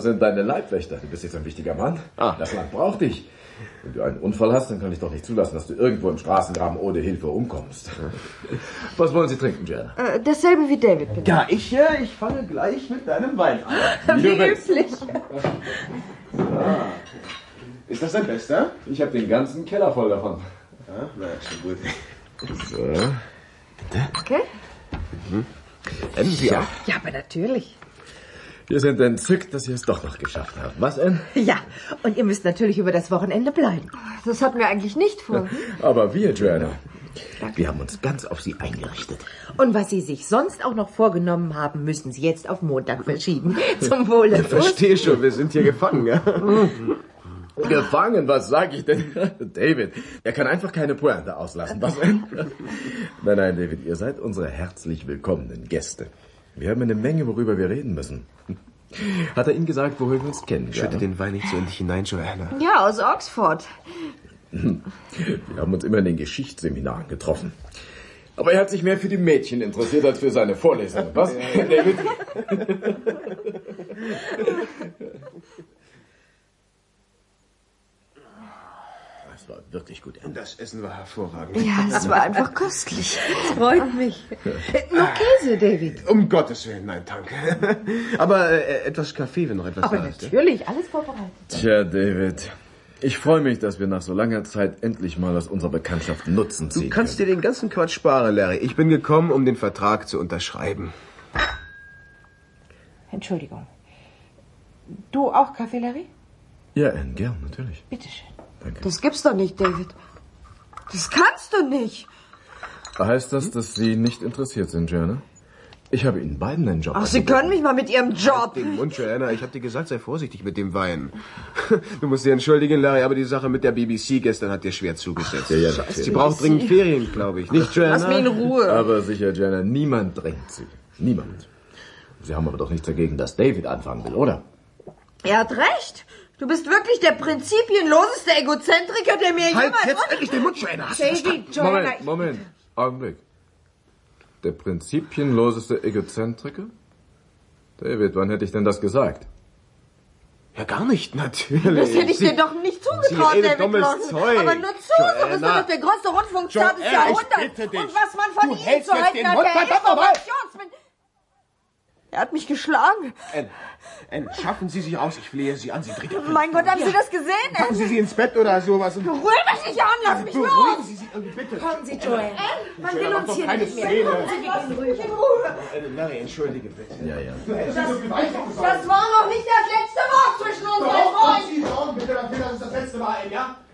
sind deine Leibwächter. Du bist jetzt ein wichtiger Mann. Das Land braucht dich. Wenn du einen Unfall hast, dann kann ich doch nicht zulassen, dass du irgendwo im Straßengraben ohne Hilfe umkommst. Was wollen Sie trinken, Jana? Dasselbe wie David, bitte. Ja, ich fange gleich mit deinem Wein an. Wie üblich. Ist das dein Bester? Ich habe den ganzen Keller voll davon. Ja, na, schon gut. So. Bitte? Okay. Enden Sie auch? Ja, aber natürlich. Wir sind entzückt, dass ihr es doch noch geschafft habt. Was, Anne? Ja, und ihr müsst natürlich über das Wochenende bleiben. Das hatten wir eigentlich nicht vor. Aber wir, Joanna, wir haben uns ganz auf Sie eingerichtet. Und was Sie sich sonst auch noch vorgenommen haben, müssen Sie jetzt auf Montag verschieben. Zum Wohle. Ich verstehe schon, wir sind hier gefangen, ja? Gefangen, was sag ich denn? David, er kann einfach keine Pointe auslassen. Was denn? Nein, David, ihr seid unsere herzlich willkommenen Gäste. Wir haben eine Menge, worüber wir reden müssen. Hat er Ihnen gesagt, woher wir uns kennen? Schütte den Wein nicht so in dich hinein, Joanna. Ja, aus Oxford. Wir haben uns immer in den Geschichtsseminaren getroffen. Aber er hat sich mehr für die Mädchen interessiert als für seine Vorlesungen. Was, David? Das war wirklich gut. Das Essen war hervorragend. Ja, es war einfach köstlich. Das freut mich. Noch Käse, David. Um Gottes Willen, nein, danke. Aber etwas Kaffee, wenn noch etwas Aber da ist. natürlich, alles vorbereitet. Tja, David, ich freue mich, dass wir nach so langer Zeit endlich mal aus unserer Bekanntschaft Nutzen ziehen Du kannst dir den ganzen Quatsch sparen, Larry. Ich bin gekommen, um den Vertrag zu unterschreiben. Entschuldigung. Du auch Kaffee, Larry? Ja, Anne, gern, natürlich. Bitteschön. Danke. Das gibt's doch nicht, David. Das kannst du nicht. Heißt das, dass Sie nicht interessiert sind, Joanna? Ich habe Ihnen beiden einen Job Ach, Sie können mich mal mit Ihrem Job. Den Mund, Joanna. Ich hab dir gesagt, sei vorsichtig mit dem Wein. Du musst dir entschuldigen, Larry, aber die Sache mit der BBC gestern hat dir schwer zugesetzt. Ja, natürlich. Sie braucht dringend Ferien, glaube ich. Nicht, Joanna? Lass mich in Ruhe. Aber sicher, Joanna, niemand drängt Sie. Niemand. Sie haben aber doch nichts dagegen, dass David anfangen will, oder? Er hat recht. Du bist wirklich der prinzipienloseste Egozentriker, der mir Halt jemals... jetzt endlich den Mund, Joanna. Hast du verstanden? David, Joanna, Moment. Augenblick. Der prinzipienloseste Egozentriker? David, wann hätte ich denn das gesagt? Ja, gar nicht, natürlich. Das hätte ich dir doch nicht zugetraut, Sie redet David dummes Lawson. Zeug. Aber nur zu, du bist doch der größte Rundfunkstaat des Joanna, ich Jahrhunderts. bitte dich. Und was man von Du ihm hältst zu jetzt halten den hat, Mund, der verdammt nochmal. Er hat mich geschlagen. Anne, schaffen Sie sich aus. Ich flehe Sie an. Sie dreht auf Mein Gott, haben Sie das gesehen? Packen Sie sie ins Bett oder sowas. Und Rühr mich nicht an, lass mich beruhigen los. Sie sich irgendwie, bitte. kommen Sie, Joanna. Man will uns hier keine nicht mehr. Szene. Lassen Sie mich in Ruhe. Larry, entschuldige bitte. Ja. Das war noch nicht das letzte Wort zwischen uns, mein Freund. Sie sorgen bitte dafür, dass es das letzte Mal, ja?